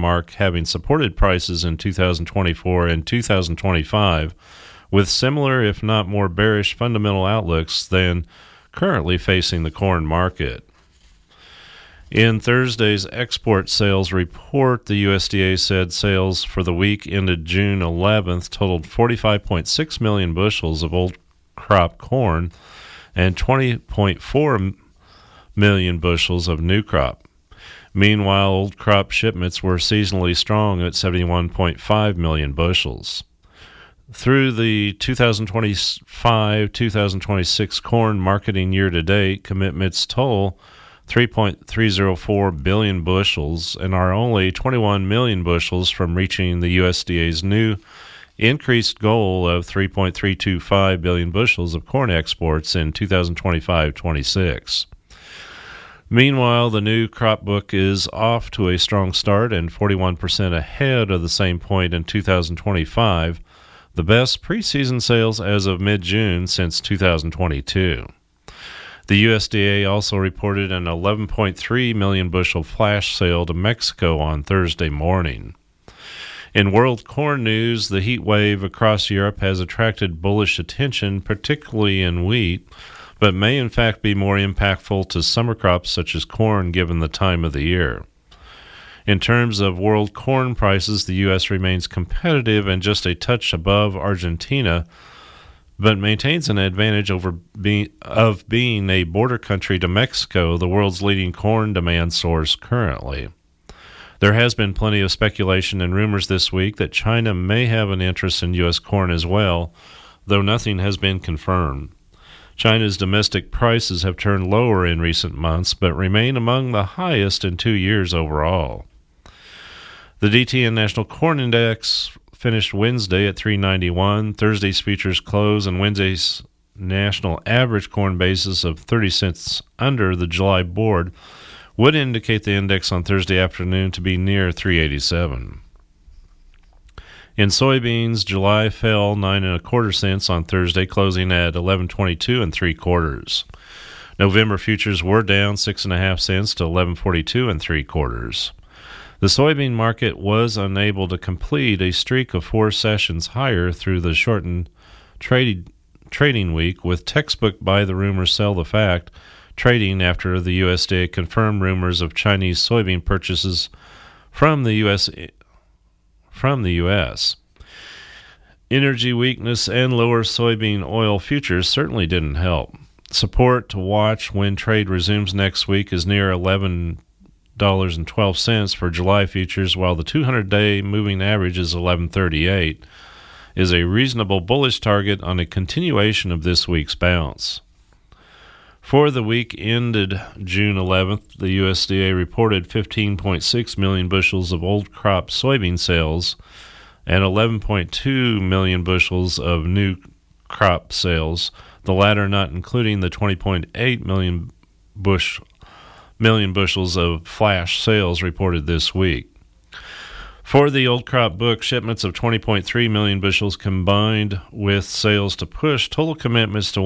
mark having supported prices in 2024 and 2025, with similar, if not more bearish, fundamental outlooks than currently facing the corn market. In Thursday's export sales report, the USDA said sales for the week ended June 11th totaled 45.6 million bushels of old crop corn and 20.4 million bushels of new crop. Meanwhile, old crop shipments were seasonally strong at 71.5 million bushels. Through the 2025-2026 corn marketing year-to-date, commitments total 3.304 billion bushels and are only 21 million bushels from reaching the USDA's new increased goal of 3.325 billion bushels of corn exports in 2025-26. Meanwhile, the new crop book is off to a strong start and 41% ahead of the same point in 2025, the best preseason sales as of mid-June since 2022. The USDA also reported an 11.3 million bushel flash sale to Mexico on Thursday morning. In world corn news, the heat wave across Europe has attracted bullish attention, particularly in wheat, but may in fact be more impactful to summer crops such as corn given the time of the year. In terms of world corn prices, the U.S. remains competitive and just a touch above Argentina, but maintains an advantage over being a border country to Mexico, the world's leading corn demand source currently. There has been plenty of speculation and rumors this week that China may have an interest in U.S. corn as well, though nothing has been confirmed. China's domestic prices have turned lower in recent months, but remain among the highest in 2 years overall. The DTN National Corn Index finished Wednesday at 391. Thursday's futures close and Wednesday's national average corn basis of 30 cents under the July board would indicate the index on Thursday afternoon to be near 387. In soybeans, July fell 9.25 cents on Thursday, closing at 11.22 3/4. November futures were down 6.5 cents to 11.42 3/4. The soybean market was unable to complete a streak of 4 sessions higher through the shortened trading week, with textbook buy the rumor sell the fact trading after the USDA confirmed rumors of Chinese soybean purchases from the U.S. Energy weakness and lower soybean oil futures certainly didn't help. Support to watch when trade resumes next week is near $11.12 for July futures, while the 200-day moving average is $11.38, is a reasonable bullish target on a continuation of this week's bounce. For the week ended June 11th, the USDA reported 15.6 million bushels of old crop soybean sales and 11.2 million bushels of new crop sales, the latter not including the 20.8 million bushels of flash sales reported this week. For the old crop book, shipments of 20.3 million bushels combined with sales to push total commitments to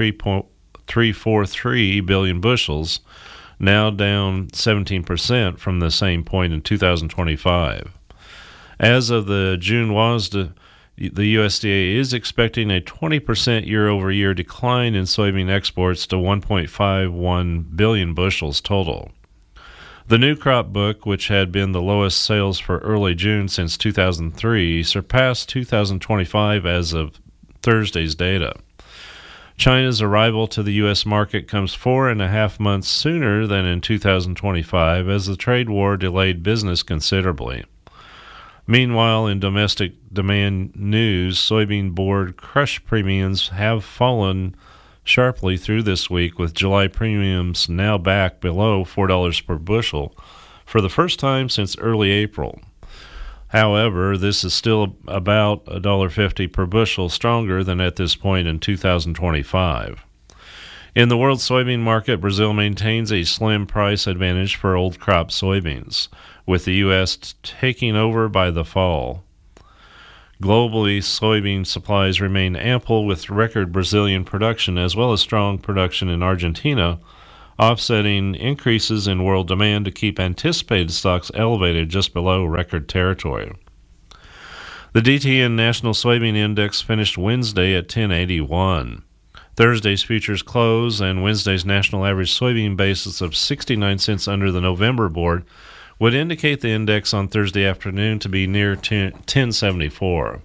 1.343 billion bushels, now down 17% from the same point in 2025. As of the June WASDE, the USDA is expecting a 20% year-over-year decline in soybean exports to 1.51 billion bushels total. The new crop book, which had been the lowest sales for early June since 2003, surpassed 2025 as of Thursday's data. China's arrival to the U.S. market comes 4.5 months sooner than in 2025, as the trade war delayed business considerably. Meanwhile, in domestic demand news, soybean board crush premiums have fallen sharply through this week, with July premiums now back below $4 per bushel for the first time since early April. However, this is still about $1.50 per bushel stronger than at this point in 2025. In the world soybean market, Brazil maintains a slim price advantage for old crop soybeans, with the U.S. taking over by the fall. Globally, soybean supplies remain ample, with record Brazilian production as well as strong production in Argentina, offsetting increases in world demand to keep anticipated stocks elevated just below record territory. The DTN National Soybean Index finished Wednesday at 1081. Thursday's futures close and Wednesday's national average soybean basis of 69 cents under the November board would indicate the index on Thursday afternoon to be near 1074.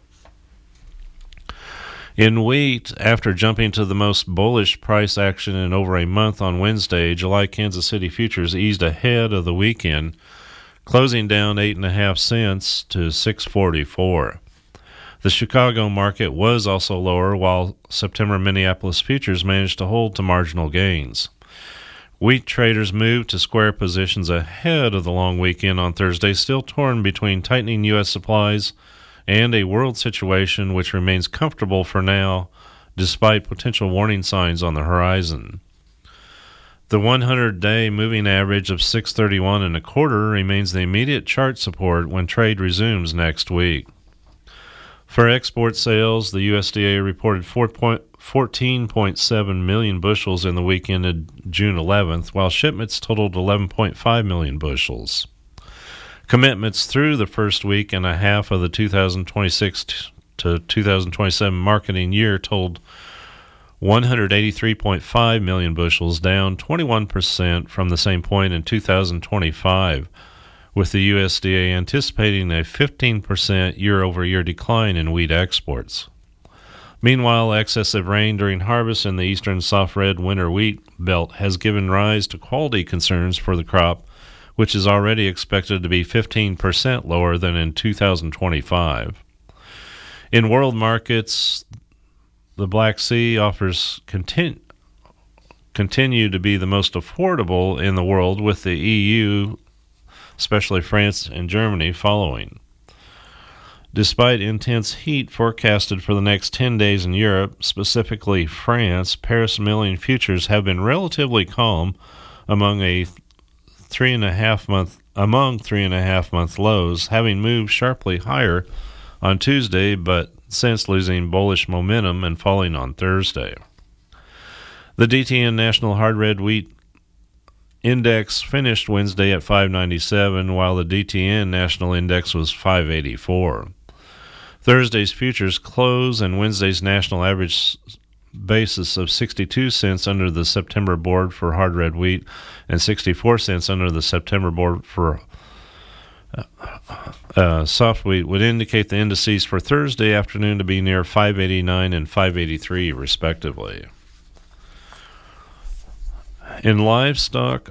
In wheat, after jumping to the most bullish price action in over a month on Wednesday, July Kansas City futures eased ahead of the weekend, closing down 8.5 cents to 644. The Chicago market was also lower, while September Minneapolis futures managed to hold to marginal gains. Wheat traders moved to square positions ahead of the long weekend on Thursday, still torn between tightening U.S. supplies and a world situation which remains comfortable for now, despite potential warning signs on the horizon. The 100-day moving average of 631.25 remains the immediate chart support when trade resumes next week. For export sales, the USDA reported 14.7 million bushels in the week ended June 11th, while shipments totaled 11.5 million bushels. Commitments through the first week and a half of the 2026 to 2027 marketing year totaled 183.5 million bushels, down 21% from the same point in 2025, with the USDA anticipating a 15% year-over-year decline in wheat exports. Meanwhile, excessive rain during harvest in the eastern soft red winter wheat belt has given rise to quality concerns for the crop, which is already expected to be 15% lower than in 2025. In world markets, the Black Sea offers continue to be the most affordable in the world, with the EU, especially France and Germany, following. Despite intense heat forecasted for the next 10 days in Europe, specifically France, Paris milling futures have been relatively calm among 3.5 month lows, having moved sharply higher on Tuesday, but since losing bullish momentum and falling on Thursday. The DTN National Hard Red Wheat Index finished Wednesday at 597, while the DTN National Index was 584. Thursday's futures close and Wednesday's national average basis of 62 cents under the September board for hard red wheat and 64 cents under the September board for soft wheat would indicate the indices for Thursday afternoon to be near 589 and 583 respectively. In livestock,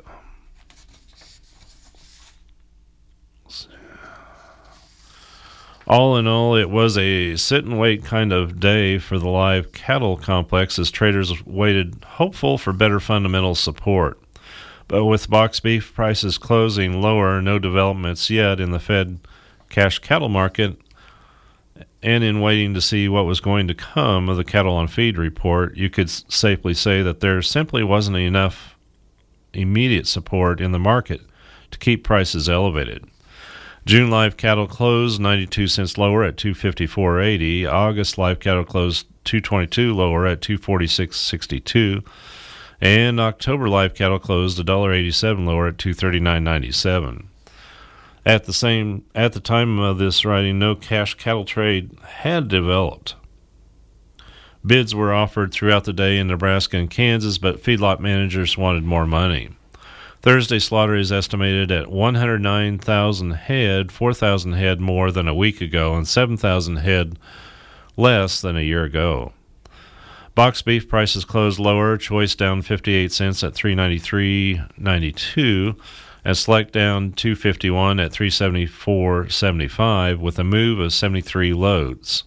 all in all, it was a sit-and-wait kind of day for the live cattle complex as traders waited hopeful for better fundamental support. But with box beef prices closing lower, no developments yet in the Fed cash cattle market, and in waiting to see what was going to come of the cattle on feed report, you could safely say that there simply wasn't enough immediate support in the market to keep prices elevated. June live cattle closed 92 cents lower at $254.80. August live cattle closed $222 lower at $246.62. And October live cattle closed $1.87 lower at $239.97. At the time of this writing, no cash cattle trade had developed. Bids were offered throughout the day in Nebraska and Kansas, but feedlot managers wanted more money. Thursday slaughter is estimated at 109,000 head, 4,000 head more than a week ago, and 7,000 head less than a year ago. Box beef prices closed lower, choice down 58 cents at $393.92, and select down $251 at $374.75, with a move of 73 loads.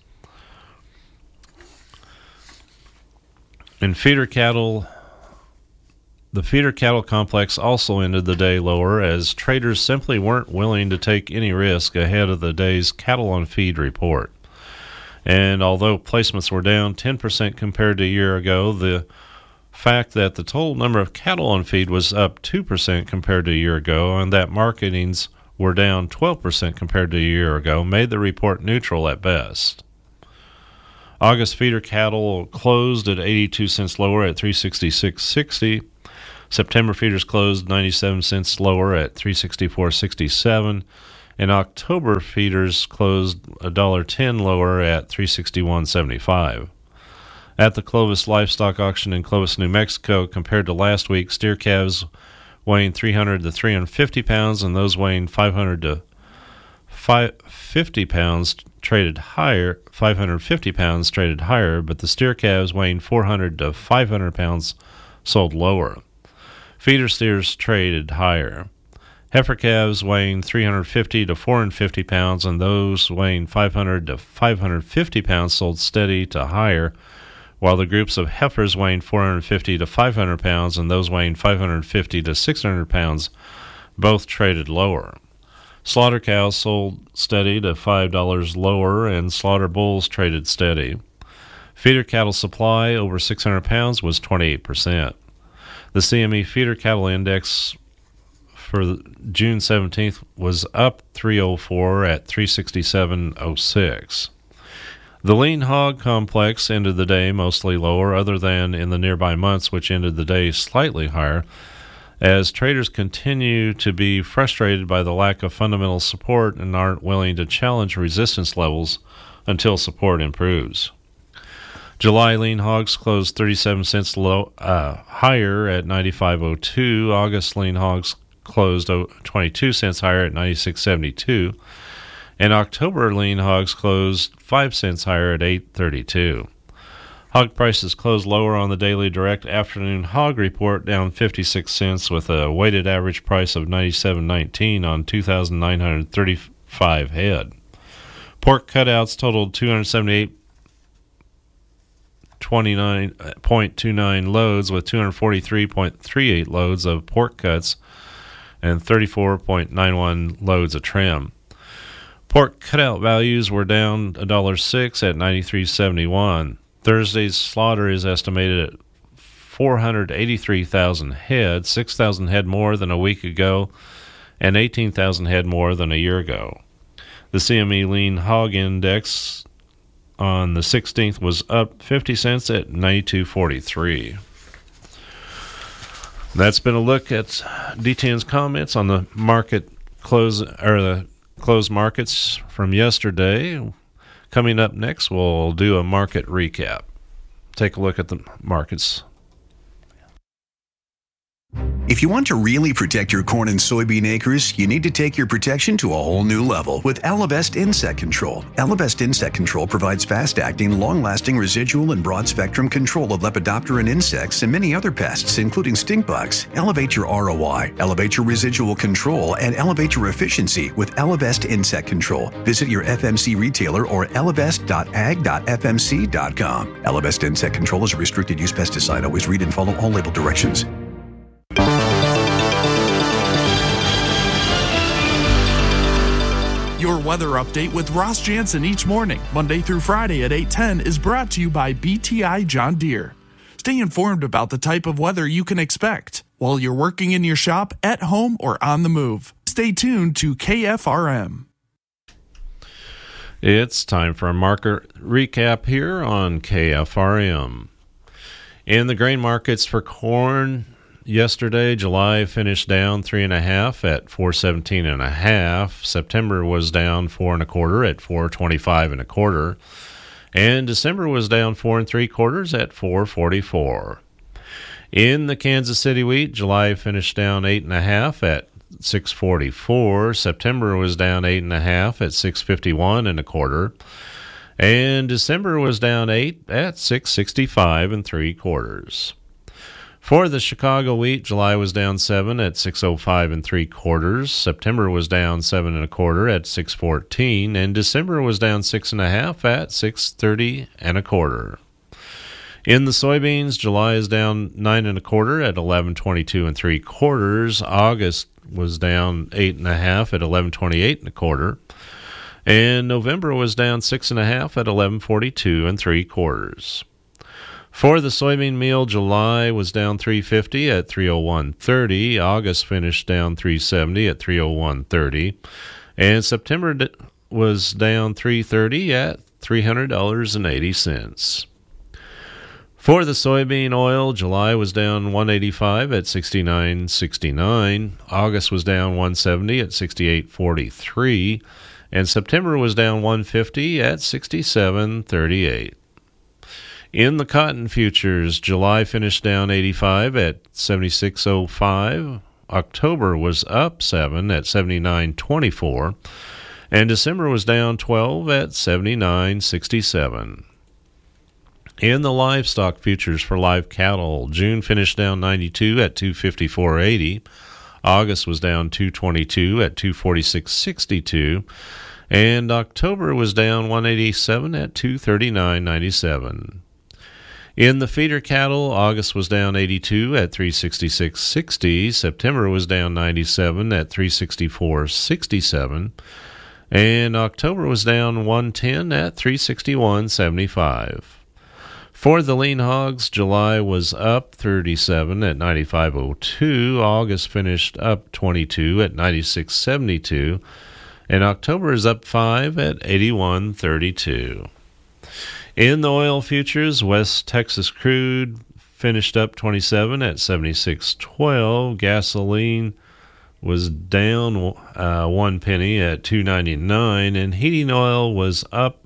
In feeder cattle, the feeder cattle complex also ended the day lower as traders simply weren't willing to take any risk ahead of the day's cattle on feed report. And although placements were down 10% compared to a year ago, the fact that the total number of cattle on feed was up 2% compared to a year ago and that marketings were down 12% compared to a year ago made the report neutral at best. August feeder cattle closed at 82 cents lower at $366.60. September feeders closed 97 cents lower at 364.67, and October feeders closed $1.10 lower at 361.75. At the Clovis Livestock Auction in Clovis, New Mexico, compared to last week, steer calves weighing 300 to 350 pounds and those weighing 500 to 550 pounds traded higher. 550 pounds traded higher, but the steer calves weighing 400 to 500 pounds sold lower. Feeder steers traded higher. Heifer calves weighing 350 to 450 pounds and those weighing 500 to 550 pounds sold steady to higher, while the groups of heifers weighing 450 to 500 pounds and those weighing 550 to 600 pounds both traded lower. Slaughter cows sold steady to $5 lower, and slaughter bulls traded steady. Feeder cattle supply over 600 pounds was 28%. The CME Feeder Cattle Index for June 17th was up 304 at 367.06. The lean hog complex ended the day mostly lower, other than in the nearby months, which ended the day slightly higher, as traders continue to be frustrated by the lack of fundamental support and aren't willing to challenge resistance levels until support improves. July lean hogs closed 37 cents higher at 95.02. August lean hogs closed 22 cents higher at 96.72. And October lean hogs closed 5 cents higher at 8.32. Hog prices closed lower on the daily direct afternoon hog report, down 56 cents with a weighted average price of $97.19 on 2,935 head. Pork cutouts totaled 278.29 loads, with 243.38 loads of pork cuts and 34.91 loads of trim. Pork cutout values were down $1.06 at $93.71. Thursday's slaughter is estimated at 483,000 head, 6,000 head more than a week ago, and 18,000 head more than a year ago. The CME Lean Hog Index on the 16th was up 50 cents at 92.43. That's been a look at D10's comments on the market the closed markets from yesterday. Coming up next, we'll do a market recap. Take a look at the markets. If you want to really protect your corn and soybean acres, you need to take your protection to a whole new level with Elevest Insect Control. Elevest Insect Control provides fast-acting, long-lasting residual and broad-spectrum control of lepidopteran insects and many other pests, including stink bugs. Elevate your ROI, elevate your residual control, and elevate your efficiency with Elevest Insect Control. Visit your FMC retailer or elevest.ag.fmc.com. Elevest Insect Control is a restricted-use pesticide. Always read and follow all label directions. Your weather update with Ross Jansen each morning, Monday through Friday at 8:10, is brought to you by BTI John Deere. Stay informed about the type of weather you can expect while you're working in your shop, at home, or on the move. Stay tuned to KFRM. It's time for a market recap here on KFRM. In the grain markets for corn, yesterday, July finished down 3.5 at 417.5. September was down 4 1/4 at 425 1/4, and December was down 4 3/4 at 444. In the Kansas City wheat, July finished down 8.5 at 644. September was down 8.5 at 651 1/4, and December was down 8 at 665 3/4. For the Chicago wheat, July was down 7 at 605 3/4. September was down 7 1/4 at 614, and December was down 6.5 at 630 1/4. In the soybeans, July is down 9 1/4 at 1122 3/4. August was down 8.5 at 1128 1/4, and November was down 6.5 at 1142 3/4. For the soybean meal, July was down 350 at 301.30. August finished down 370 at 301.30. And September was down 330 at $300.80. For the soybean oil, July was down 185 at 69.69. August was down 170 at 68.43. And September was down 150 at 67.38. In the cotton futures, July finished down 85 at 76.05. October was up 7 at 79.24. And December was down 12 at 79.67. In the livestock futures for live cattle, June finished down 92 at 254.80. August was down 222 at 246.62. And October was down 187 at 239.97. In the feeder cattle, August was down 82 at 366.60. September was down 97 at 364.67. And October was down 110 at 361.75. For the lean hogs, July was up 37 at 95.02. August finished up 22 at 96.72. And October is up 5 at 81.32. In the oil futures, West Texas crude finished up 27 at 76.12. Gasoline was down 1 penny at 2.99, and heating oil was up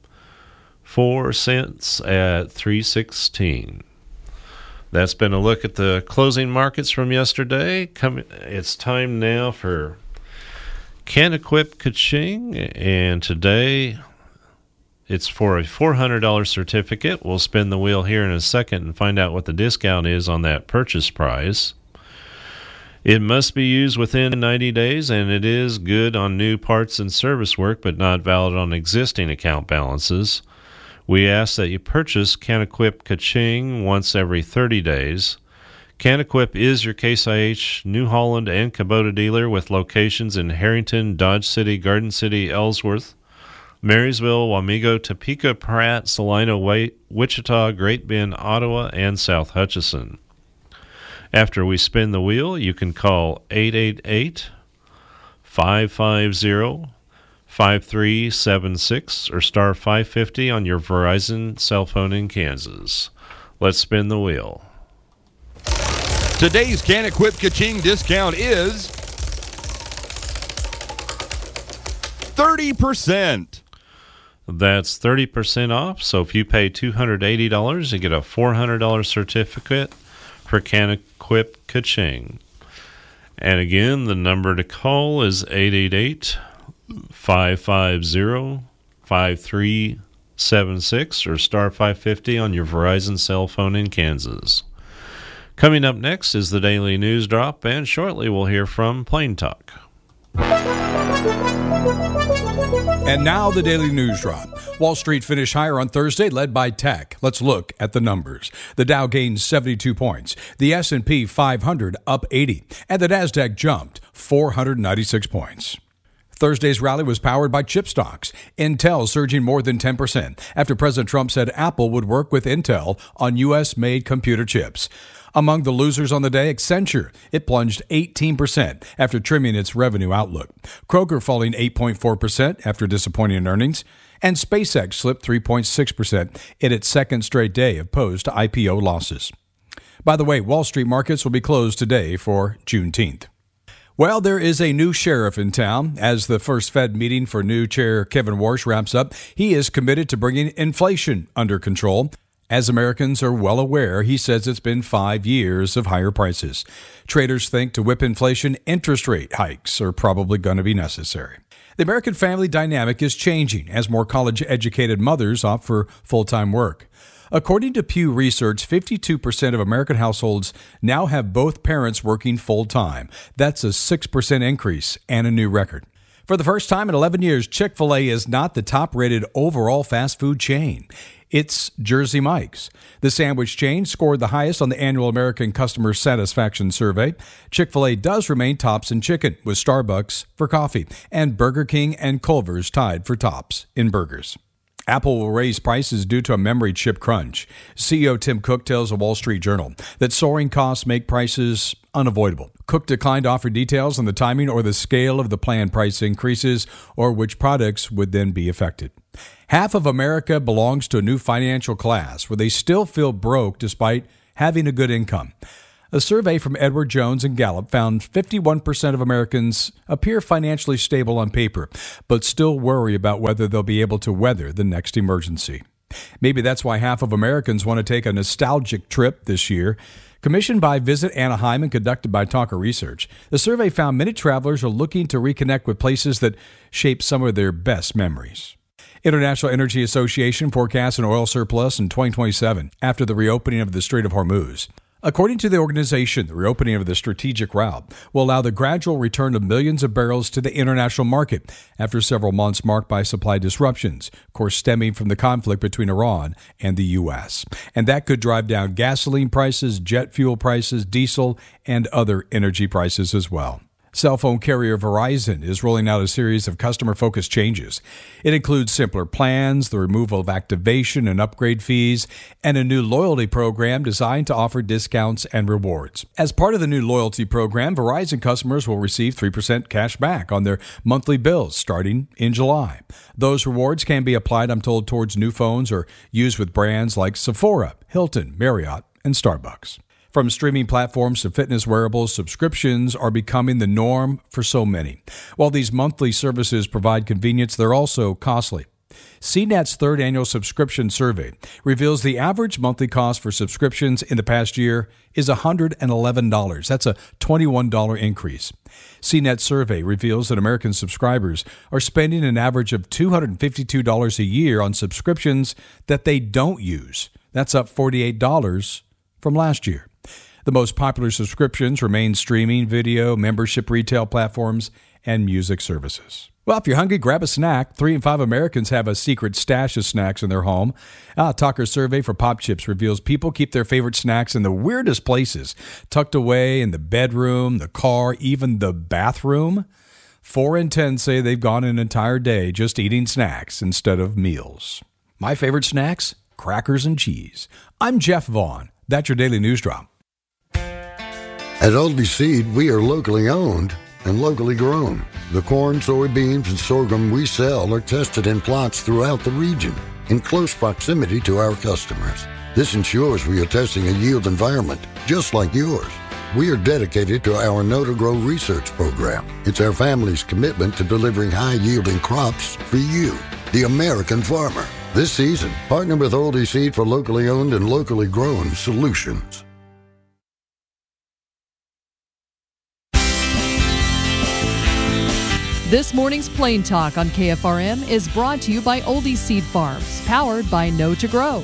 4 cents at 3.16. That's been a look at the closing markets from yesterday. It's time now for Kanequip Kaching, and today it's for a $400 certificate. We'll spin the wheel here in a second and find out what the discount is on that purchase price. It must be used within 90 days, and it is good on new parts and service work, but not valid on existing account balances. We ask that you purchase Kanequip Kaching once every 30 days. Kanequip is your Case IH, New Holland, and Kubota dealer with locations in Harrington, Dodge City, Garden City, Ellsworth, Marysville, Wamego, Topeka, Pratt, Salina, Wichita, Great Bend, Ottawa, and South Hutchinson. After we spin the wheel, you can call 888-550-5376 or star 550 on your Verizon cell phone in Kansas. Let's spin the wheel. Today's Kanequip Kaching discount is 30%. That's 30% off. So if you pay $280, you get a $400 certificate for Kanequip Kaching. And again, the number to call is 888-550-5376 or star 550 on your Verizon cell phone in Kansas. Coming up next is the Daily News Drop, and shortly we'll hear from Plain Talk. And now the Daily News Drop. Wall Street finished higher on Thursday, led by tech. Let's look at the numbers. The Dow gained 72 points. The S&P 500 up 80. And the Nasdaq jumped 496 points. Thursday's rally was powered by chip stocks. Intel surging more than 10% after President Trump said Apple would work with Intel on U.S.-made computer chips. Among the losers on the day, Accenture. It plunged 18% after trimming its revenue outlook. Kroger falling 8.4% after disappointing earnings. And SpaceX slipped 3.6% in its second straight day of post-IPO losses. By the way, Wall Street markets will be closed today for Juneteenth. Well, there is a new sheriff in town. As the first Fed meeting for new chair Kevin Warsh wraps up, he is committed to bringing inflation under control. As Americans are well aware, he says it's been 5 years of higher prices. Traders think to whip inflation, interest rate hikes are probably going to be necessary. The American family dynamic is changing as more college-educated mothers opt for full-time work. According to Pew Research, 52% of American households now have both parents working full-time. That's a 6% increase and a new record. For the first time in 11 years, Chick-fil-A is not the top-rated overall fast food chain. It's Jersey Mike's. The sandwich chain scored the highest on the annual American Customer Satisfaction Survey. Chick-fil-A does remain tops in chicken, with Starbucks for coffee, and Burger King and Culver's tied for tops in burgers. Apple will raise prices due to a memory chip crunch. CEO Tim Cook tells the Wall Street Journal that soaring costs make prices unavoidable. Cook declined to offer details on the timing or the scale of the planned price increases or which products would then be affected. Half of America belongs to a new financial class where they still feel broke despite having a good income. A survey from Edward Jones and Gallup found 51% of Americans appear financially stable on paper, but still worry about whether they'll be able to weather the next emergency. Maybe that's why half of Americans want to take a nostalgic trip this year. Commissioned by Visit Anaheim and conducted by Talker Research, the survey found many travelers are looking to reconnect with places that shape some of their best memories. International Energy Association forecasts an oil surplus in 2027 after the reopening of the Strait of Hormuz. According to the organization, the reopening of the strategic route will allow the gradual return of millions of barrels to the international market after several months marked by supply disruptions, of course stemming from the conflict between Iran and the U.S. And that could drive down gasoline prices, jet fuel prices, diesel, and other energy prices as well. Cell phone carrier Verizon is rolling out a series of customer-focused changes. It includes simpler plans, the removal of activation and upgrade fees, and a new loyalty program designed to offer discounts and rewards. As part of the new loyalty program, Verizon customers will receive 3% cash back on their monthly bills starting in July. Those rewards can be applied, I'm told, towards new phones or used with brands like Sephora, Hilton, Marriott, and Starbucks. From streaming platforms to fitness wearables, subscriptions are becoming the norm for so many. While these monthly services provide convenience, they're also costly. CNET's third annual subscription survey reveals the average monthly cost for subscriptions in the past year is $111. That's a $21 increase. CNET's survey reveals that American subscribers are spending an average of $252 a year on subscriptions that they don't use. That's up $48 from last year. The most popular subscriptions remain streaming, video, membership retail platforms, and music services. Well, if you're hungry, grab a snack. 3 in 5 Americans have a secret stash of snacks in their home. A Talker's survey for Pop Chips reveals people keep their favorite snacks in the weirdest places, tucked away in the bedroom, the car, even the bathroom. 4 in 10 say they've gone an entire day just eating snacks instead of meals. My favorite snacks? Crackers and cheese. I'm Jeff Vaughn. That's your Daily News Drop. At Aldi Seed, we are locally owned and locally grown. The corn, soybeans, and sorghum we sell are tested in plots throughout the region in close proximity to our customers. This ensures we are testing a yield environment just like yours. We are dedicated to our Know to Grow research program. It's our family's commitment to delivering high-yielding crops for you, the American farmer. This season, partner with Aldi Seed for locally owned and locally grown solutions. This morning's Plain Talk on KFRM is brought to you by Oldie Seed Farms, powered by Know to Grow.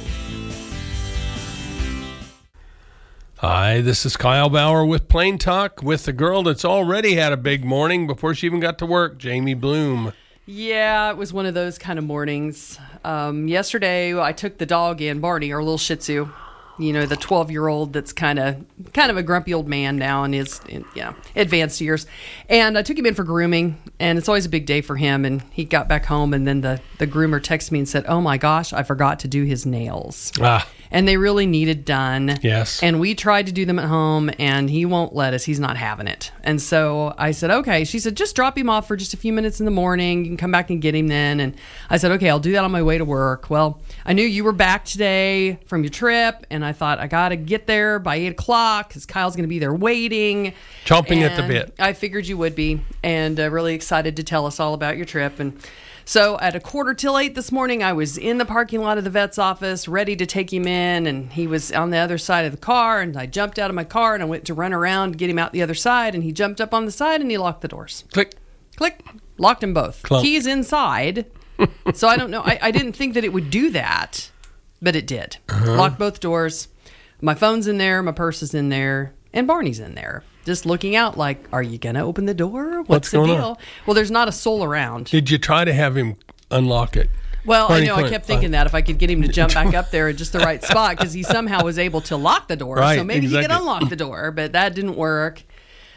Hi, this is Kyle Bauer with Plain Talk with the girl that's already had a big morning before she even got to work, Jamie Bloom. Yeah, it was one of those kind of mornings. Yesterday, I took the dog in, Barney, our little Shih Tzu. You know, the 12-year-old that's kind of a grumpy old man now in his advanced years. And I took him in for grooming, and it's always a big day for him. And he got back home, and then the groomer texted me and said, "Oh my gosh, I forgot to do his nails." And they really needed done. Yes. And we tried to do them at home, and he won't let us. He's not having it. And so I said, okay. She said, just drop him off for just a few minutes in the morning. You can come back and get him then. And I said, okay, I'll do that on my way to work. Well, I knew you were back today from your trip, and I thought I got to get there by 8 o'clock because Kyle's going to be there waiting. Chomping at the bit. I figured you would be, and really excited to tell us all about your trip. And so at 7:45 this morning, I was in the parking lot of the vet's office, ready to take him in, and he was on the other side of the car, and I jumped out of my car, and I went to run around to get him out the other side, and he jumped up on the side, and he locked the doors. Click. Click. Locked them both. Clunk. Keys inside. So I don't know. I didn't think that it would do that, but it did. Locked both doors. My phone's in there, my purse is in there, and Barney's in there. Just looking out like, are you going to open the door? What's the deal? On? Well, there's not a soul around. Did you try to have him unlock it? Well, I know. I kept thinking that if I could get him to jump back up there at just the right spot, because he somehow was able to lock the door. Right, so maybe exactly. he could unlock the door, but that didn't work.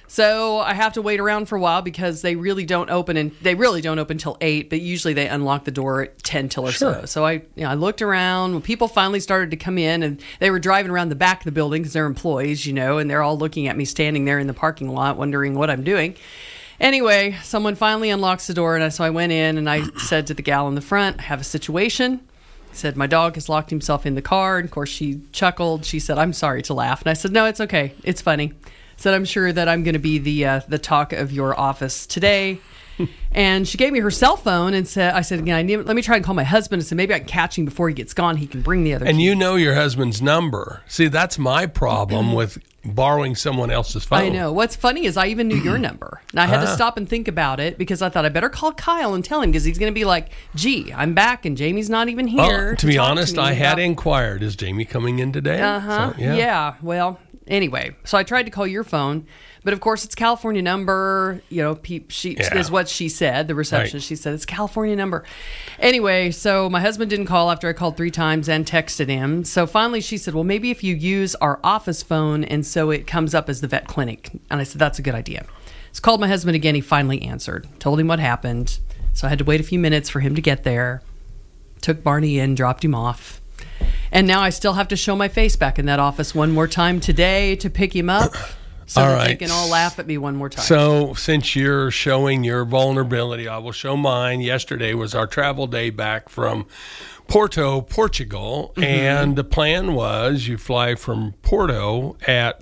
So I have to wait around for a while because they really don't open till 8, but usually they unlock the door at 10 till or so. So I looked around when people finally started to come in, and they were driving around the back of the building because they're employees, and they're all looking at me standing there in the parking lot wondering what I'm doing. Anyway, someone finally unlocks the door, and so I went in and I said to the gal in the front, I have a situation. I said, my dog has locked himself in the car. And of course, she chuckled. She said, I'm sorry to laugh. And I said, no, it's okay. It's funny. Said, I'm sure that I'm going to be the talk of your office today. And she gave me her cell phone and said, let me try and call my husband. And said, maybe I can catch him before he gets gone. He can bring the other And key. you know your husband's number. See, that's my problem with borrowing someone else's phone. I know. What's funny is I even knew your number. And I had to stop and think about it because I thought I better call Kyle and tell him because he's going to be like, gee, I'm back and Jamie's not even here. Well, to be honest, I had inquired, is Jamie coming in today? Uh-huh. So, yeah. Well, anyway, so I tried to call your phone. But of course, it's California number. Is what she said. The receptionist, She said it's California number. Anyway, so my husband didn't call after I called 3 times and texted him. So finally, she said, "Well, maybe if you use our office phone, and so it comes up as the vet clinic." And I said, "That's a good idea." So called my husband again. He finally answered. Told him what happened. So I had to wait a few minutes for him to get there. Took Barney in, dropped him off. And now I still have to show my face back in that office one more time today to pick him up. So that they can all laugh at me one more time. So since you're showing your vulnerability, I will show mine. Yesterday was our travel day back from Porto, Portugal. Mm-hmm. And the plan was you fly from Porto at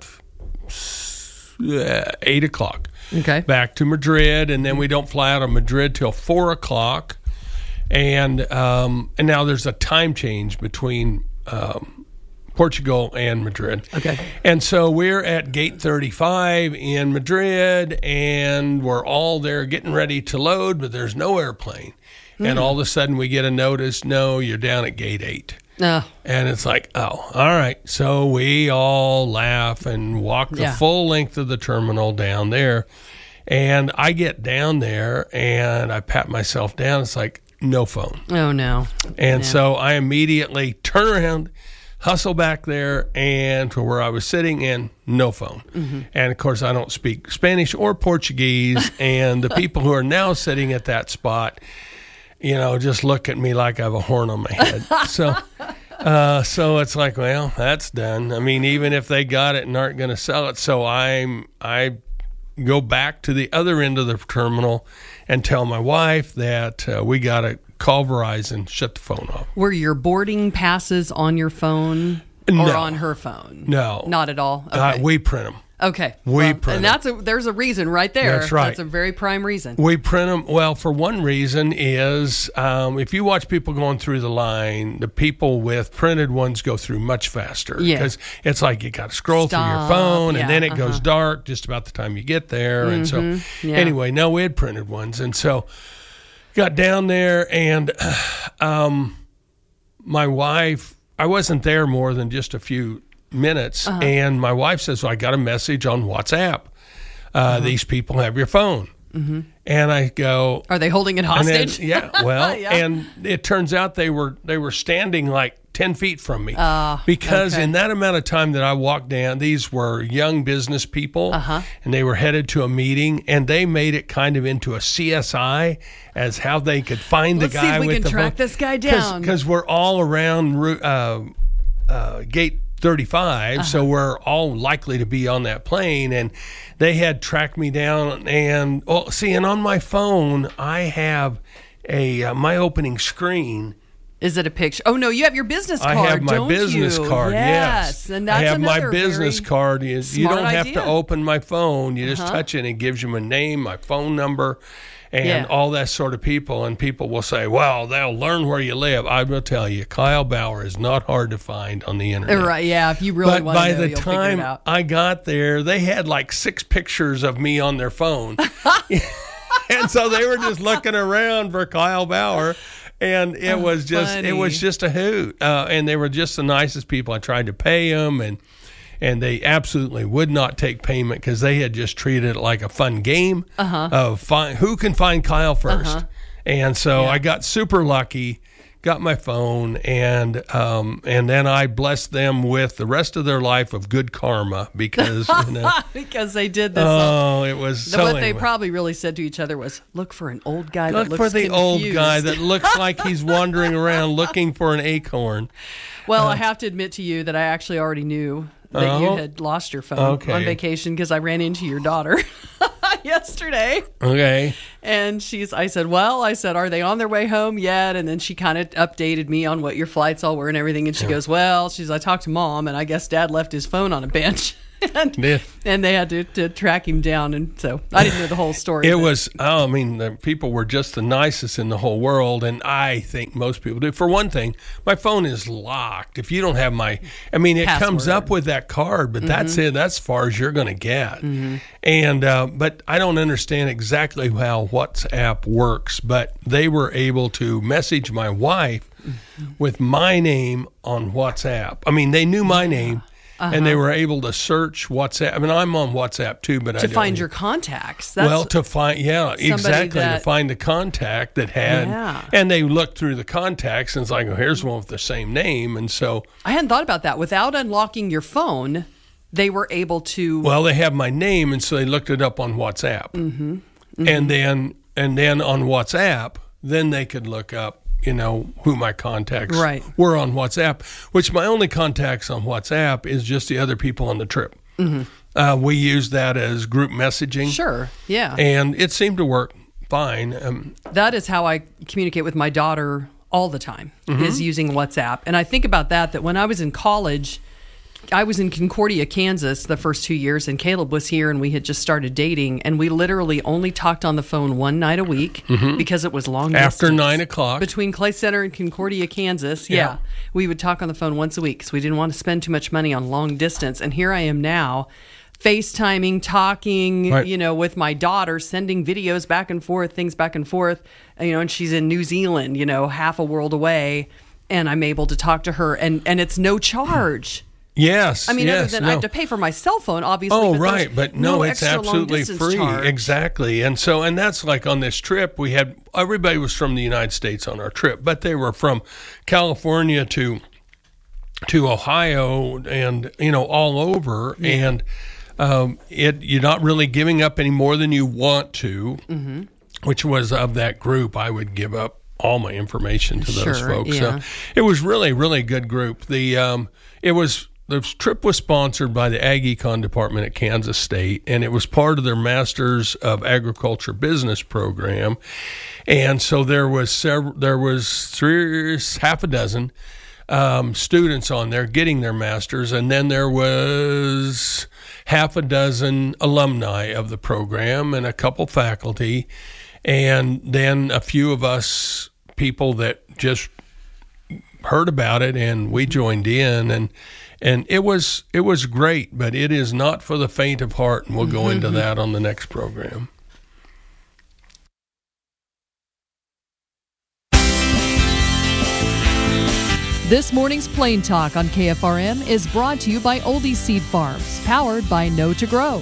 8 o'clock. Okay. Back to Madrid. And then we don't fly out of Madrid till 4 o'clock. And now there's a time change between Portugal and Madrid. Okay. And so we're at gate 35 in Madrid, and we're all there getting ready to load, but there's no airplane. And all of a sudden we get a notice, no, you're down at gate 8. And it's like, oh, all right. So we all laugh and walk the full length of the terminal down there. And I get down there, and I pat myself down. It's like, no phone. Oh, no. And so I immediately turn around, hustle back there and to where I was sitting, and no phone. Mm-hmm. And of course, I don't speak Spanish or Portuguese. And the people who are now sitting at that spot, just look at me like I have a horn on my head. So it's like, well, that's done. I mean, even if they got it and aren't going to sell it. So I go back to the other end of the terminal and tell my wife that we got to call Verizon, shut the phone off. Were your boarding passes on your phone or on her phone? No. Not at all? Okay. We print them. Okay. We print them. There's a reason right there. That's right. That's a very prime reason. We print them. Well, for one reason is if you watch people going through the line, the people with printed ones go through much faster. Yeah. Because it's like you got to scroll through your phone, and then it goes dark just about the time you get there. And so anyway, no, we had printed ones. And so got down there, and my wife, I wasn't there more than just a few minutes, and my wife says, well, I got a message on WhatsApp. These people have your phone. Mm-hmm. And I go, are they holding it hostage? And it turns out they were standing like 10 feet from me because in that amount of time that I walked down, these were young business people, and they were headed to a meeting, and they made it kind of into a CSI as how they could find the guy with the phone. Let's see if we can track this guy down. Because we're all around gate 35, so we're all likely to be on that plane, and they had tracked me down. And and on my phone I have my opening screen. Is it a picture? Oh no, you have your business card. I have my business card. Yes, and that's I have my business card. You don't have idea. to open my phone. You just touch it, and it gives you my name, my phone number, and all that sort of people. And people will say, well, they'll learn where you live. I will tell you, Kyle Bauer is not hard to find on the internet. Right, yeah, if you really want to know, you'll figure it out. By the time I got there, they had like 6 pictures of me on their phone. And so they were just looking around for Kyle Bauer. And it was just a hoot. And they were just the nicest people. I tried to pay them, and they absolutely would not take payment because they had just treated it like a fun game of who can find Kyle first. And so I got super lucky got my phone, and then I blessed them with the rest of their life of good karma because because they did this. Oh, it was what they probably really said to each other was, "Look for an old guy that looks confused. Look for the old guy that looks like he's wandering around looking for an acorn." Well, I have to admit to you that I actually already knew that you had lost your phone on vacation because I ran into your daughter yesterday. Okay. And I said, are they on their way home yet? And then she kind of updated me on what your flights all were and everything. And she goes, I talked to Mom, and I guess Dad left his phone on a bench. and they had to track him down, and so I didn't know the whole story. The people were just the nicest in the whole world, and I think most people do. For one thing, my phone is locked. If you don't have it password. Comes up with that card, but that's it. That's as far as you're going to get. And but I don't understand exactly how WhatsApp works, but they were able to message my wife with my name on WhatsApp. They knew my name. And they were able to search WhatsApp. I'm on WhatsApp too, but to find your contacts. To find the contact that had, and they looked through the contacts, and it's like, here's one with the same name, and so I hadn't thought about that. Without unlocking your phone, they were able to. Well, they have my name, and so they looked it up on WhatsApp, and then on WhatsApp, then they could look up who my contacts were on WhatsApp, which my only contacts on WhatsApp is just the other people on the trip. We use that as group messaging. Sure, yeah. And it seemed to work fine. That is how I communicate with my daughter all the time, is using WhatsApp. And I think about that when I was in college, I was in Concordia, Kansas the first 2 years, and Caleb was here, and we had just started dating, and we literally only talked on the phone one night a week because it was long distance. After 9 o'clock. Between Clay Center and Concordia, Kansas. Yeah. We would talk on the phone once a week because we didn't want to spend too much money on long distance. And here I am now, FaceTiming, talking, with my daughter, sending videos back and forth, things back and forth, and she's in New Zealand, half a world away, and I'm able to talk to her, and it's no charge. Yes. Other than I have to pay for my cell phone, obviously. Oh, but right. But no, it's absolutely free. Charge. Exactly. And that's like on this trip, we had, everybody was from the United States on our trip, but they were from California to Ohio and, all over. Yeah. And you're not really giving up any more than you want to, which was of that group, I would give up all my information to those folks. Yeah. So it was really, really good group. The trip was sponsored by the Ag Econ Department at Kansas State, and it was part of their Masters of Agriculture Business program. And so there was half a dozen students on there getting their masters, and then there was half a dozen alumni of the program and a couple faculty, and then a few of us people that just heard about it, and we joined in, and it was great, but it is not for the faint of heart, and we'll go into that on the next program. This morning's Plain Talk on KFRM is brought to you by Oldie Seed Farms, powered by Know to Grow.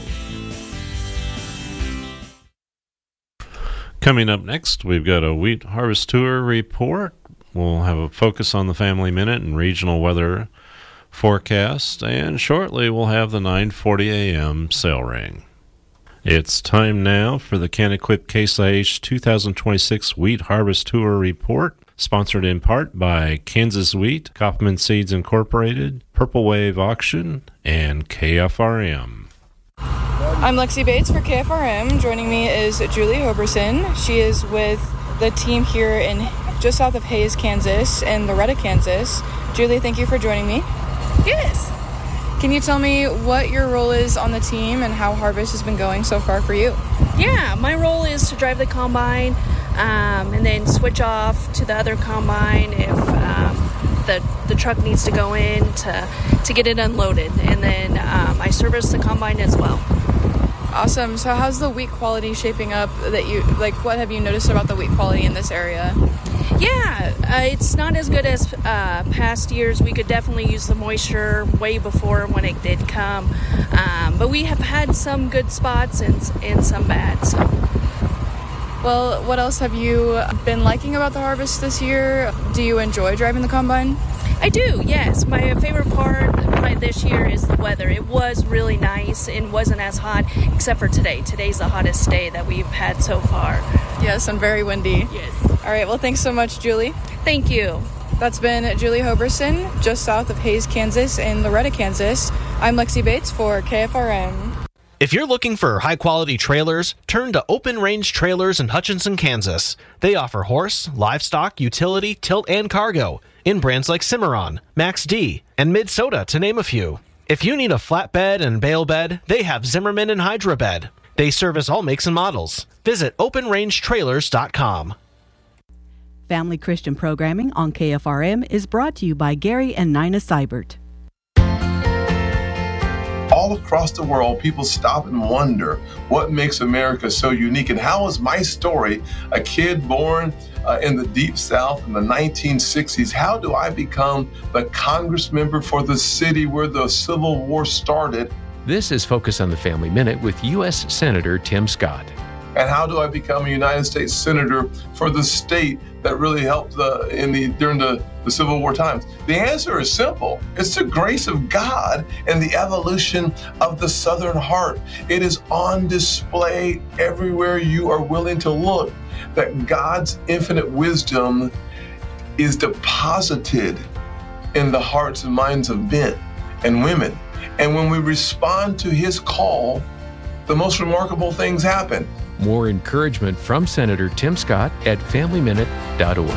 Coming up next, we've got a wheat harvest tour report. We'll have a focus on the Family Minute and regional weather forecast, and shortly we'll have the 9:40 a.m. sale ring. It's time now for the Can-Equip Case IH 2026 Wheat Harvest Tour Report, sponsored in part by Kansas Wheat, Kaufman Seeds Incorporated, Purple Wave Auction, and KFRM. I'm Lexi Bates for KFRM. Joining me is Julie Hoberson. She is with the team here in just south of Hays, Kansas, and Loretta, Kansas. Julie, thank you for joining me. Yes. Can you tell me what your role is on the team and how harvest has been going so far for you? Yeah, my role is to drive the combine and then switch off to the other combine if the truck needs to go in to get it unloaded. And then I service the combine as well. Awesome. So how's the wheat quality shaping up what have you noticed about the wheat quality in this area? Yeah, it's not as good as past years. We could definitely use the moisture way before when it did come. But we have had some good spots and some bad. So. Well, what else have you been liking about the harvest this year? Do you enjoy driving the combine? I do, yes. My favorite part this year is the weather. It was really nice and wasn't as hot, except for today. Today's the hottest day that we've had so far. Yes, and very windy. Yes. All right, well, thanks so much, Julie. Thank you. That's been Julie Hoberson, just south of Hays, Kansas, in Loretta, Kansas. I'm Lexi Bates for KFRM. If you're looking for high-quality trailers, turn to Open Range Trailers in Hutchinson, Kansas. They offer horse, livestock, utility, tilt, and cargo in brands like Cimarron, Max D, and Mid-Soda, to name a few. If you need a flatbed and bale bed, they have Zimmerman and Hydra Bed. They service all makes and models. Visit OpenRangeTrailers.com. Family Christian programming on KFRM is brought to you by Gary and Nina Seibert. All across the world, people stop and wonder what makes America so unique, and how is my story, a kid born in the Deep South in the 1960s, how do I become the Congress member for the city where the Civil War started? This is Focus on the Family Minute with U.S. Senator Tim Scott. And how do I become a United States Senator for the state that really helped during the Civil War times? The answer is simple. It's the grace of God and the evolution of the Southern heart. It is on display everywhere you are willing to look, that God's infinite wisdom is deposited in the hearts and minds of men and women. And when we respond to his call, the most remarkable things happen. More encouragement from Senator Tim Scott at FamilyMinute.org.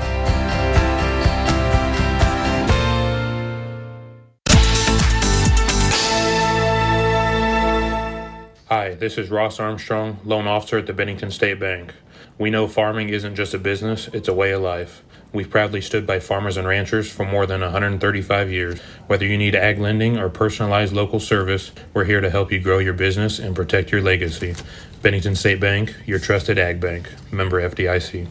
Hi, this is Ross Armstrong, loan officer at the Bennington State Bank. We know farming isn't just a business, it's a way of life. We've proudly stood by farmers and ranchers for more than 135 years. Whether you need ag lending or personalized local service, we're here to help you grow your business and protect your legacy. Bennington State Bank, your trusted ag bank. Member FDIC.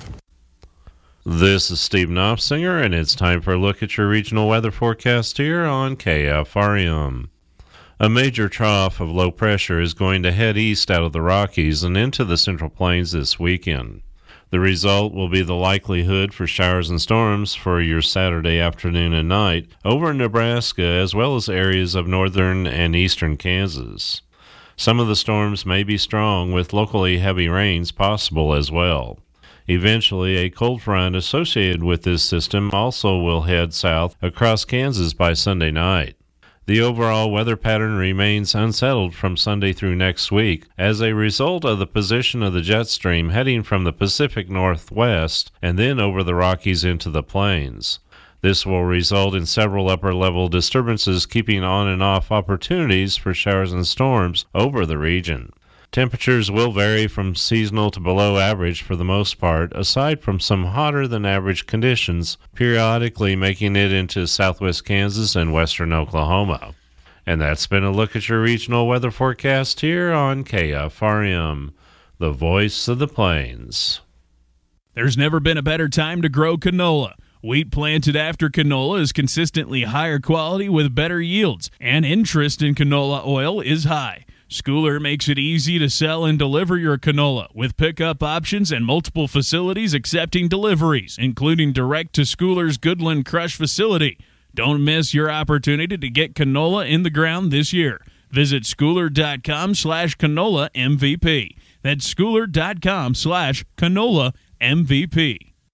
This is Steve Knopfsinger, and it's time for a look at your regional weather forecast here on KFRM. A major trough of low pressure is going to head east out of the Rockies and into the Central Plains this weekend. The result will be the likelihood for showers and storms for your Saturday afternoon and night over Nebraska, as well as areas of northern and eastern Kansas. Some of the storms may be strong, with locally heavy rains possible as well. Eventually, a cold front associated with this system also will head south across Kansas by Sunday night. The overall weather pattern remains unsettled from Sunday through next week as a result of the position of the jet stream heading from the Pacific Northwest and then over the Rockies into the plains. This will result in several upper-level disturbances, keeping on and off opportunities for showers and storms over the region. Temperatures will vary from seasonal to below average for the most part, aside from some hotter-than-average conditions, periodically making it into southwest Kansas and western Oklahoma. And that's been a look at your regional weather forecast here on KFRM, the voice of the plains. There's never been a better time to grow canola. Wheat planted after canola is consistently higher quality with better yields, and interest in canola oil is high. Schooler makes it easy to sell and deliver your canola with pickup options and multiple facilities accepting deliveries, including direct to Schooler's Goodland Crush facility. Don't miss your opportunity to get canola in the ground this year. Visit schooler.com/canola MVP. That's schooler.com/canola MVP.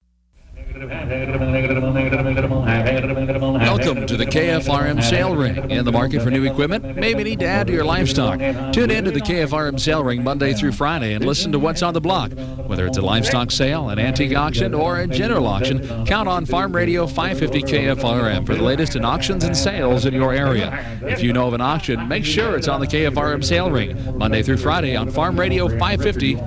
Welcome to the KFRM Sale Ring. In the market for new equipment? Maybe need to add to your livestock. Tune in to the KFRM Sale Ring Monday through Friday and listen to what's on the block. Whether it's a livestock sale, an antique auction, or a general auction, count on Farm Radio 550 KFRM for the latest in auctions and sales in your area. If you know of an auction, make sure it's on the KFRM Sale Ring Monday through Friday on Farm Radio 550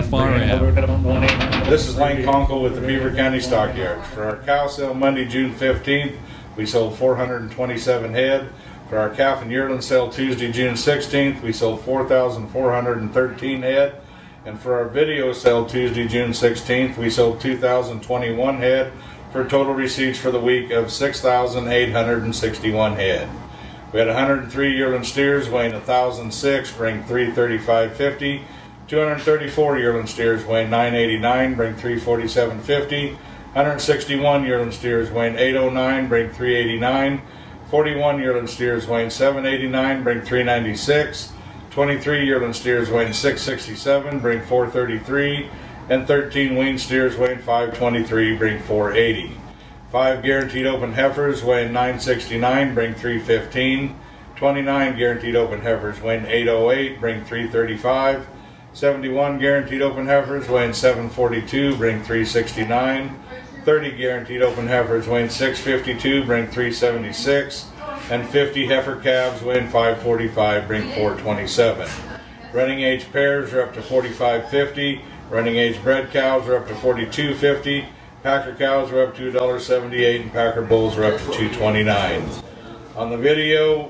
KFRM. This is Lane Conkle with the Beaver County Stockyards. For our cow sale Monday, June 15th, we sold 427 head. For our calf and yearling sale Tuesday, June 16th, we sold 4,413 head. And for our video sale Tuesday, June 16th, we sold 2,021 head for total receipts for the week of 6,861 head. We had 103 yearling steers weighing 1,006, bring 335.50. 234 yearling steers weighing 989, bring 347.50. 161 yearling steers weighing 809, bring 389. 41 yearling steers weighing 789, bring 396. 23 yearling steers weighing 667, bring 433. And 13 wean steers weighing 523, bring 480. 5 guaranteed open heifers weighing 969, bring 315. 29 guaranteed open heifers weighing 808, bring 335. 71 guaranteed open heifers weighing 742, bring 369. 30 guaranteed open heifers weighing 652, bring 376. And 50 heifer calves weighing 545, bring 427. Running age pairs are up to 45.50. Running age bred cows are up to 42.50. Packer cows are up to $1.78, and Packer bulls are up to $2.29. On the video,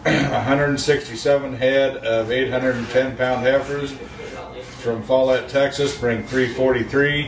167 head of 810-pound heifers from Follett, Texas, bring 343.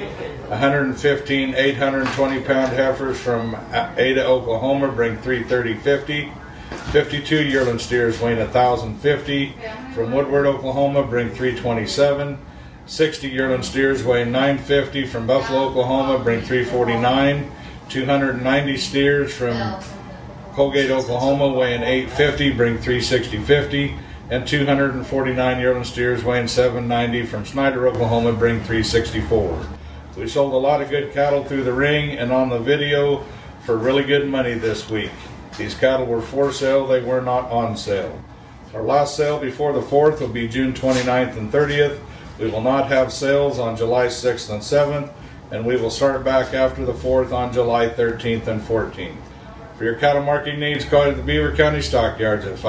115 820-pound heifers from Ada, Oklahoma, bring 330.50. 52 yearling steers weighing 1,050 from Woodward, Oklahoma, bring 327. 60 yearling steers weighing 950 from Buffalo, Oklahoma, bring 349. 290 steers from Colgate, Oklahoma, weighing 850, bring 360.50. And 249 yearling steers weighing 790 from Snyder, Oklahoma, bring 364. We sold a lot of good cattle through the ring and on the video for really good money this week. These cattle were for sale, they were not on sale. Our last sale before the 4th will be June 29th and 30th. We will not have sales on July 6th and 7th, and we will start back after the 4th on July 13th and 14th. For your cattle marketing needs, call the Beaver County Stockyards at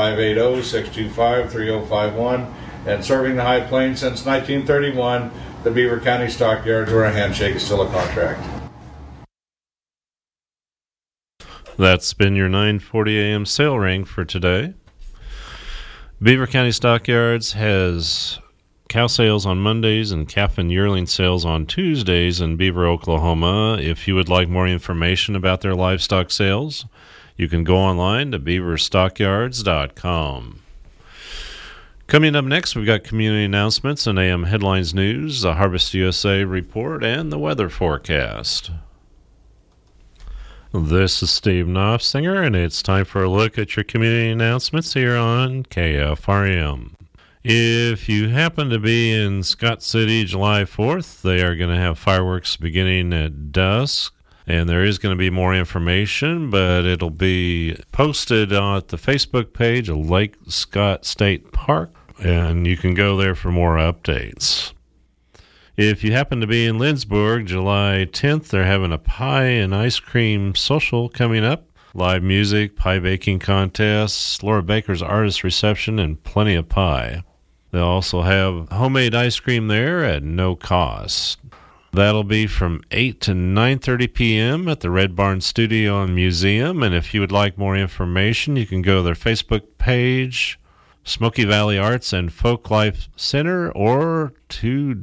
580-625-3051. And serving the High Plains since 1931, the Beaver County Stockyards, where a handshake is still a contract. That's been your 9:40 a.m. sale ring for today. Beaver County Stockyards has cow sales on Mondays and calf and yearling sales on Tuesdays in Beaver, Oklahoma. If you would like more information about their livestock sales, you can go online to beaverstockyards.com. Coming up next, we've got community announcements and AM Headlines News, a Harvest USA report, and the weather forecast. This is Steve Knopfsinger, and it's time for a look at your community announcements here on KFRM. If you happen to be in Scott City July 4th, they are going to have fireworks beginning at dusk, and there is going to be more information, but it'll be posted on the Facebook page of Lake Scott State Park, and you can go there for more updates. If you happen to be in Lindsborg, July 10th, they're having a pie and ice cream social coming up. Live music, pie baking contests, Laura Baker's artist reception, and plenty of pie. They'll also have homemade ice cream there at no cost. That'll be from 8 to 9:30 p.m. at the Red Barn Studio and Museum. And if you would like more information, you can go to their Facebook page, Smoky Valley Arts and Folk Life Center, or to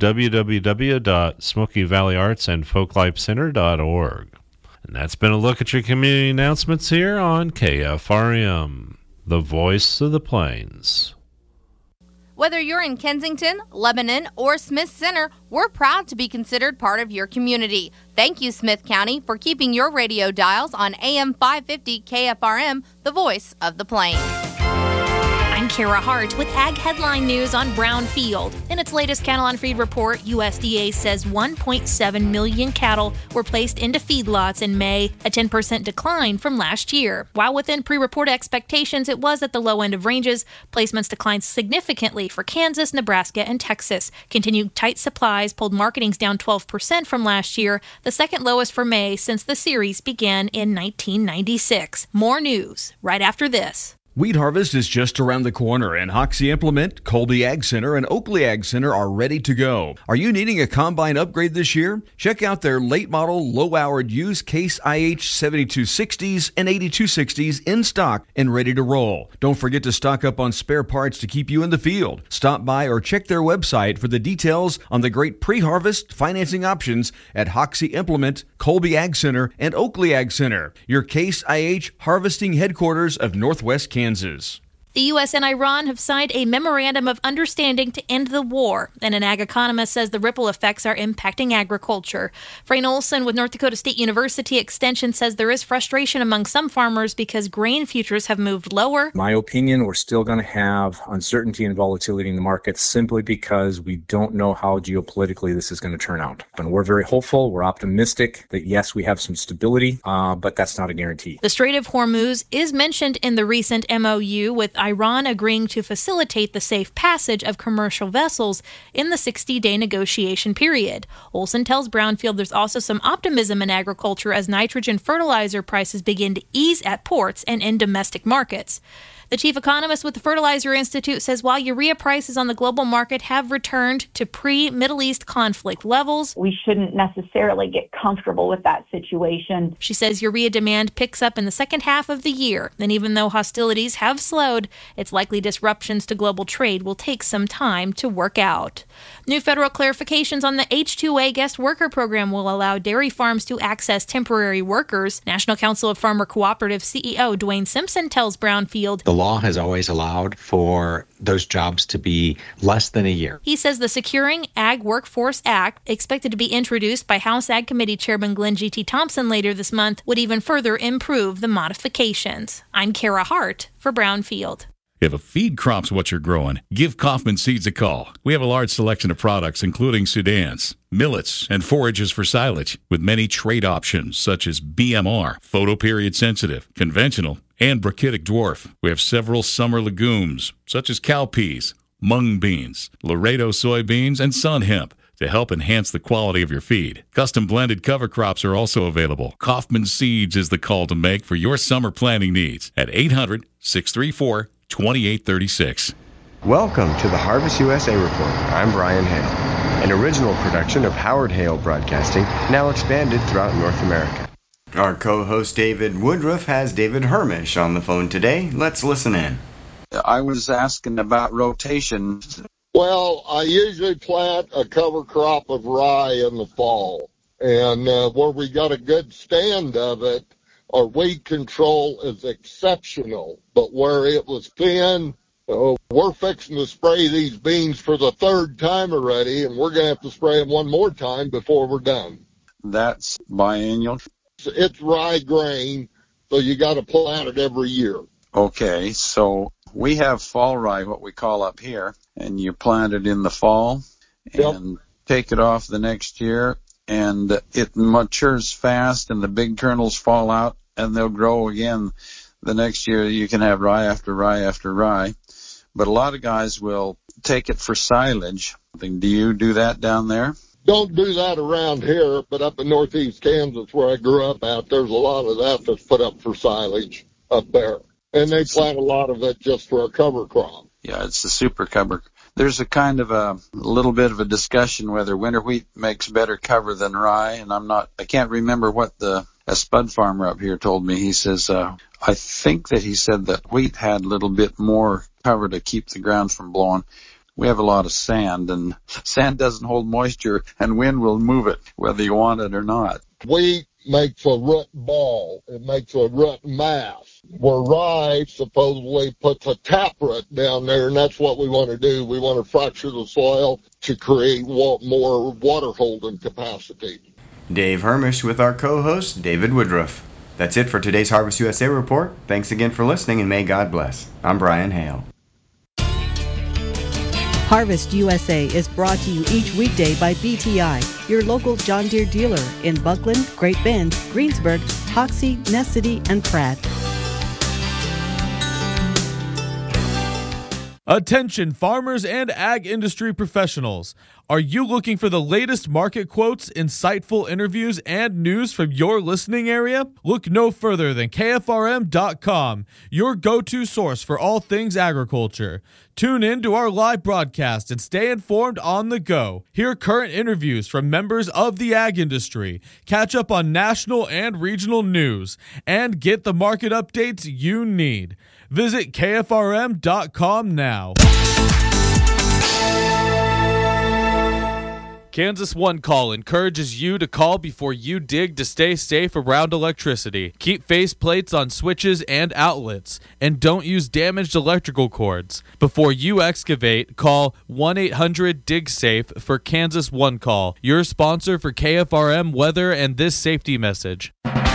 www.smokyvalleyartsandfolklifecenter.org. And that's been a look at your community announcements here on KFRM, the voice of the plains. Whether you're in Kensington, Lebanon, or Smith Center, we're proud to be considered part of your community. Thank you, Smith County, for keeping your radio dials on AM 550 KFRM, the voice of the plains. I'm Kara Hart with Ag Headline News on Brownfield. In its latest cattle on feed report, USDA says 1.7 million cattle were placed into feedlots in May, a 10% decline from last year. While within pre-report expectations, it was at the low end of ranges. Placements declined significantly for Kansas, Nebraska, and Texas. Continued tight supplies pulled marketings down 12% from last year, the second lowest for May since the series began in 1996. More news right after this. Wheat harvest is just around the corner, and Hoxie Implement, Colby Ag Center, and Oakley Ag Center are ready to go. Are you needing a combine upgrade this year? Check out their late model, low-hourred used Case IH 7260s and 8260s in stock and ready to roll. Don't forget to stock up on spare parts to keep you in the field. Stop by or check their website for the details on the great pre-harvest financing options at Hoxie Implement, Colby Ag Center, and Oakley Ag Center, your Case IH harvesting headquarters of Northwest Kansas. The U.S. and Iran have signed a memorandum of understanding to end the war, and an ag economist says the ripple effects are impacting agriculture. Frayne Olson with North Dakota State University Extension says there is frustration among some farmers because grain futures have moved lower. My opinion, we're still going to have uncertainty and volatility in the markets simply because we don't know how geopolitically this is going to turn out. And we're very hopeful, we're optimistic that yes, we have some stability, but that's not a guarantee. The Strait of Hormuz is mentioned in the recent MOU, with Iran agreeing to facilitate the safe passage of commercial vessels in the 60-day negotiation period. Olson tells Brownfield there's also some optimism in agriculture as nitrogen fertilizer prices begin to ease at ports and in domestic markets. The chief economist with the Fertilizer Institute says while urea prices on the global market have returned to pre-Middle East conflict levels, we shouldn't necessarily get comfortable with that situation. She says urea demand picks up in the second half of the year, and even though hostilities have slowed, it's likely disruptions to global trade will take some time to work out. New federal clarifications on the H-2A guest worker program will allow dairy farms to access temporary workers. National Council of Farmer Cooperative CEO Dwayne Simpson tells Brownfield the law has always allowed for those jobs to be less than a year. He says the Securing Ag Workforce Act, expected to be introduced by House Ag Committee Chairman Glenn G.T. Thompson later this month, would even further improve the modifications. I'm Kara Hart for Brownfield. If a feed crop's what you're growing, give Kaufman Seeds a call. We have a large selection of products, including Sudans, millets, and forages for silage, with many trait options such as BMR, photoperiod sensitive, conventional, and brachytic dwarf. We have several summer legumes, such as cowpeas, mung beans, Laredo soybeans, and sun hemp, to help enhance the quality of your feed. Custom blended cover crops are also available. Kaufman Seeds is the call to make for your summer planting needs at 800-634-2836. Welcome to the Harvest USA Report. I'm Brian Hale, an original production of Howard Hale Broadcasting, now expanded throughout North America. Our co-host David Woodruff has David Hermish on the phone today. Let's listen in. I was asking about rotation. Well, I usually plant a cover crop of rye in the fall, and where we got a good stand of it, our weed control is exceptional, but where it was thin, we're fixing to spray these beans for the third time already, and we're going to have to spray them one more time before we're done. That's biennial? It's rye grain, so you got to plant it every year. Okay, so we have fall rye, what we call up here, and you plant it in the fall and take it off the next year, and it matures fast, and the big kernels fall out, and they'll grow again. The next year you can have rye after rye after rye. But a lot of guys will take it for silage. Do you do that down there? Don't do that around here, but up in northeast Kansas where I grew up at, there's a lot of that that's put up for silage up there. And they plant a lot of it just for a cover crop. Yeah, it's a super cover. There's a kind of a little bit of a discussion whether winter wheat makes better cover than rye, and I can't remember what a spud farmer up here told me. He says, I think that he said that wheat had a little bit more cover to keep the ground from blowing. We have a lot of sand, and sand doesn't hold moisture, and wind will move it, whether you want it or not. Wheat makes a root ball. It makes a root mass. Where rye supposedly puts a taproot down there, and that's what we want to do. We want to fracture the soil to create more water holding capacity. Dave Hermish with our co-host, David Woodruff. That's it for today's Harvest USA Report. Thanks again for listening, and may God bless. I'm Brian Hale. Harvest USA is brought to you each weekday by BTI, your local John Deere dealer in Buckland, Great Bend, Greensburg, Hoxie, Ness City, and Pratt. Attention farmers and ag industry professionals. Are you looking for the latest market quotes, insightful interviews, and news from your listening area? Look no further than KFRM.com, your go-to source for all things agriculture. Tune in to our live broadcast and stay informed on the go. Hear current interviews from members of the ag industry, catch up on national and regional news, and get the market updates you need. Visit KFRM.com now. Kansas One Call encourages you to call before you dig to stay safe around electricity. Keep faceplates on switches and outlets, and don't use damaged electrical cords. Before you excavate, call 1-800-DIG-SAFE for Kansas One Call, your sponsor for KFRM weather and this safety message.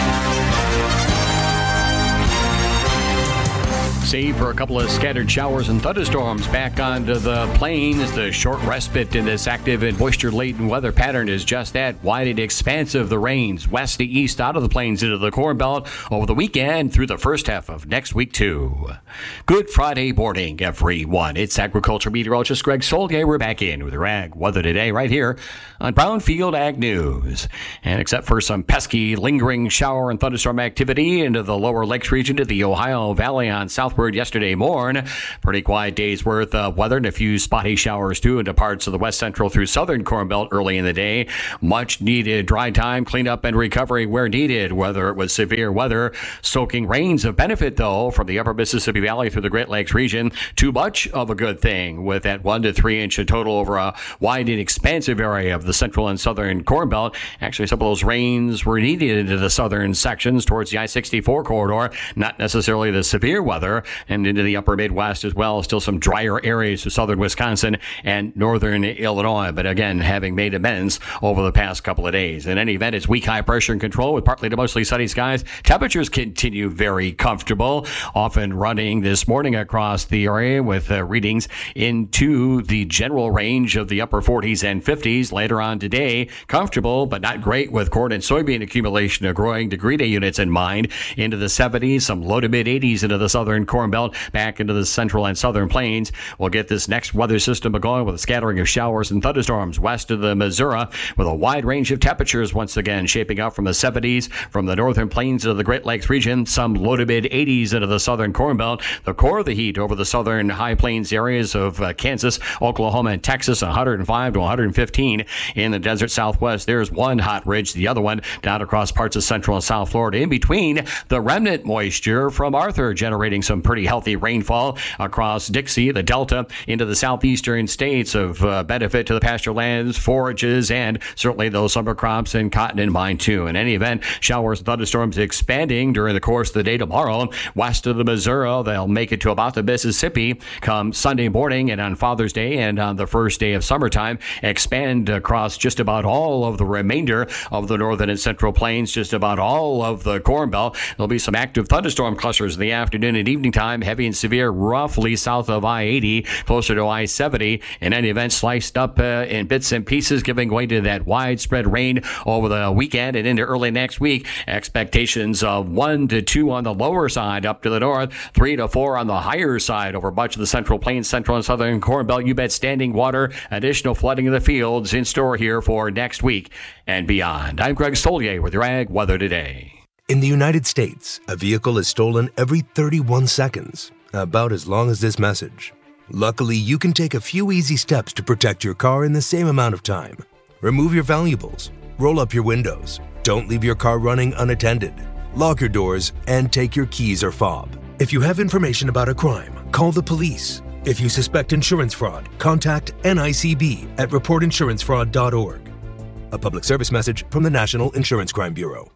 Save for a couple of scattered showers and thunderstorms back onto the plains. The short respite in this active and moisture-laden weather pattern is just that, wide and expansive. The rains west to east out of the plains into the Corn Belt over the weekend through the first half of next week, too. Good Friday morning, everyone. It's agriculture meteorologist Greg Solier. We're back in with your ag weather today right here on Brownfield Ag News. And except for some pesky, lingering shower and thunderstorm activity into the lower lakes region to the Ohio Valley on southward yesterday morn, pretty quiet day's worth of weather and a few spotty showers too into parts of the west central through southern Corn Belt early in the day. Much needed dry time, cleanup, and recovery where needed, whether it was severe weather. Soaking rains of benefit, though, from the upper Mississippi Valley through the Great Lakes region. Too much of a good thing with that 1 to 3 inch in total over a wide and expansive area of the central and southern Corn Belt. Actually, some of those rains were needed into the southern sections towards the I-64 corridor, not necessarily the severe weather, and into the upper Midwest as well. Still some drier areas of southern Wisconsin and northern Illinois, but again, having made amends over the past couple of days. In any event, it's weak high pressure and control with partly to mostly sunny skies. Temperatures continue very comfortable, often running this morning across the area with readings into the general range of the upper 40s and 50s. Later on today, comfortable, but not great with corn and soybean accumulation of growing degree day units in mind. Into the 70s, some low to mid 80s into the southern Corn Belt, back into the central and southern plains. We'll get this next weather system going with a scattering of showers and thunderstorms west of the Missouri, with a wide range of temperatures once again shaping up from the 70s from the northern plains to the Great Lakes region, some low to mid 80s into the southern Corn Belt. The core of the heat over the southern high plains areas of Kansas, Oklahoma, and Texas, 105 to 115. In the desert southwest, there's one hot ridge, the other one down across parts of central and south Florida. In between, the remnant moisture from Arthur generating some pretty healthy rainfall across Dixie, the Delta, into the southeastern states of benefit to the pasture lands, forages, and certainly those summer crops and cotton in mind too. In any event, showers and thunderstorms expanding during the course of the day tomorrow. West of the Missouri, they'll make it to about the Mississippi come Sunday morning, and on Father's Day and on the first day of summertime, expand across just about all of the remainder of the northern and central plains, just about all of the Corn Belt. There'll be some active thunderstorm clusters in the afternoon and evening time, heavy and severe roughly south of I-80, closer to I-70. In any event, sliced up in bits and pieces, giving way to that widespread rain over the weekend and into early next week. Expectations of 1 to 2 on the lower side up to the north, 3 to 4 on the higher side over much of the central plains, central and southern Corn Belt. You bet standing water, additional flooding of the fields in store here for next week and beyond. I'm Greg Solier with your Ag Weather Today. In the United States, a vehicle is stolen every 31 seconds, about as long as this message. Luckily, you can take a few easy steps to protect your car in the same amount of time. Remove your valuables, roll up your windows, don't leave your car running unattended, lock your doors, and take your keys or fob. If you have information about a crime, call the police. If you suspect insurance fraud, contact NICB at reportinsurancefraud.org. A public service message from the National Insurance Crime Bureau.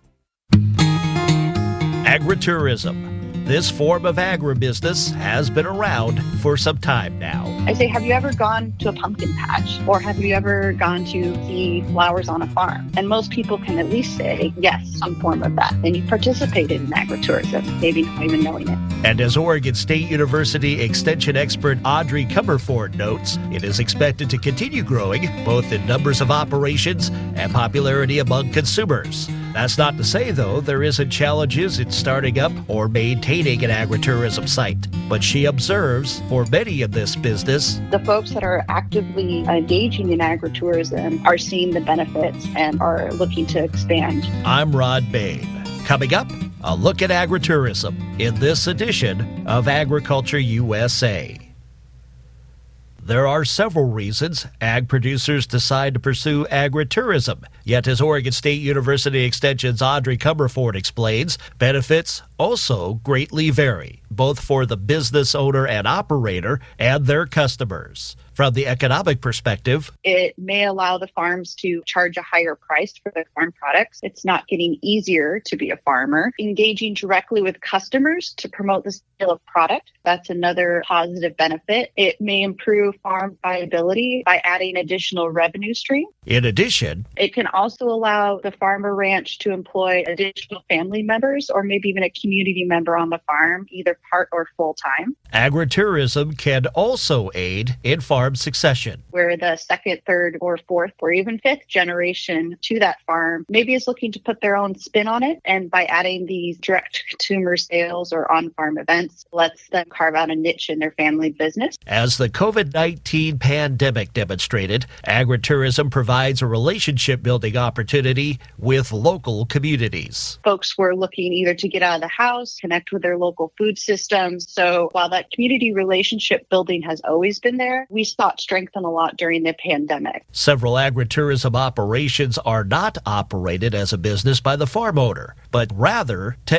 Agritourism. This form of agribusiness has been around for some time now. I say, have you ever gone to a pumpkin patch? Or have you ever gone to see flowers on a farm? And most people can at least say, yes, some form of that. And you participated in agritourism, maybe not even knowing it. And as Oregon State University Extension expert Audrey Comerford notes, it is expected to continue growing, both in numbers of operations and popularity among consumers. That's not to say, though, there isn't challenges in starting up or maintaining an agritourism site. But she observes, for many in this business, the folks that are actively engaging in agritourism are seeing the benefits and are looking to expand. I'm Rod Bain. Coming up, a look at agritourism in this edition of Agriculture USA. There are several reasons ag producers decide to pursue agritourism, Yet, as Oregon State University Extension's Audrey Comerford explains, benefits also greatly vary, both for the business owner and operator and their customers. From the economic perspective, it may allow the farms to charge a higher price for their farm products. It's not getting easier to be a farmer. Engaging directly with customers to promote the sale of product, that's another positive benefit. It may improve farm viability by adding additional revenue stream. In addition, it can also allow the farmer ranch to employ additional family members or maybe even a community member on the farm, either part or full-time. Agritourism can also aid in farm succession, where the second, third, or fourth, or even fifth generation to that farm maybe is looking to put their own spin on it. And by adding these direct consumer sales or on-farm events, lets them carve out a niche in their family business. As the COVID-19 pandemic demonstrated, agritourism provides a relationship-building opportunity with local communities. Folks were looking either to get out of the house, connect with their local food systems. So while that community relationship building has always been there, we saw it strengthen a lot during the pandemic. Several agritourism operations are not operated as a business by the farm owner, but rather to